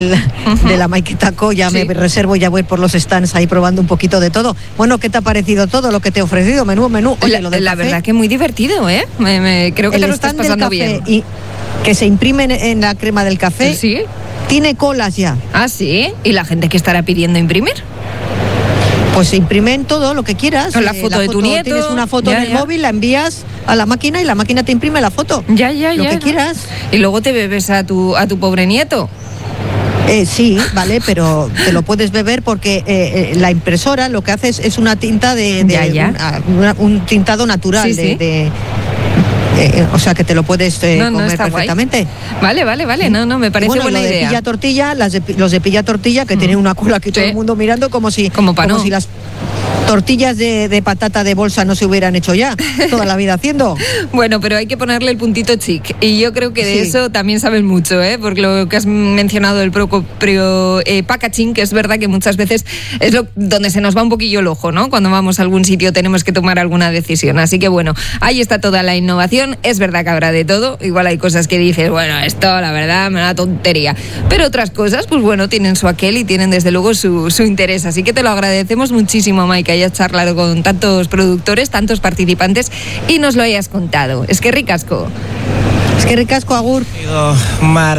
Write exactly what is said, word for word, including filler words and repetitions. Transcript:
uh-huh. de la Maiketako, ya sí. me reservo, ya voy por los stands ahí probando un poquito de todo. Bueno, ¿qué te ha parecido todo lo que te he ofrecido? Menú, menú. Oye, la lo del la café, verdad que muy divertido, ¿eh? Me, me, creo que el te lo estás pasando bien. Y que se imprime en, en la crema del café. Sí. Tiene colas ya. Ah, sí. ¿Y la gente que estará pidiendo imprimir? Pues se imprimen todo lo que quieras. Con la foto eh, la de foto, tu nieto. Tienes una foto ya, en el ya. móvil, la envías a la máquina y la máquina te imprime la foto. Ya, ya, lo ya. que ¿no? quieras. Y luego te bebes a tu a tu pobre nieto. Eh, sí, vale, pero te lo puedes beber porque eh, eh, la impresora lo que hace es, es una tinta de, de ya, ya. Un, una, un tintado natural sí, de, sí. de Eh, o sea que te lo puedes eh, no, no, comer perfectamente. Guay. Vale, vale, vale. No, no, me parece bueno, buena lo de idea. Pilla Tortilla, las de, los de Pilla Tortilla que mm. tienen una cola que sí. todo el mundo mirando como si, como, como no. si las tortillas de, de patata de bolsa no se hubieran hecho ya toda la vida haciendo. Bueno, pero hay que ponerle el puntito chic y yo creo que de sí. eso también sabes mucho, ¿eh? Porque lo que has mencionado del propio eh, packaging, que es verdad que muchas veces es lo, donde se nos va un poquillo el ojo, ¿no? Cuando vamos a algún sitio tenemos que tomar alguna decisión, así que bueno, ahí está toda la innovación. Es verdad que habrá de todo, igual hay cosas que dices, bueno, esto la verdad me da tontería, pero otras cosas, pues bueno, tienen su aquel y tienen desde luego su, su interés, así que te lo agradecemos muchísimo, Mike, que hayas charlado con tantos productores, tantos participantes y nos lo hayas contado. Es que ricasco. Es que ricasco, agur.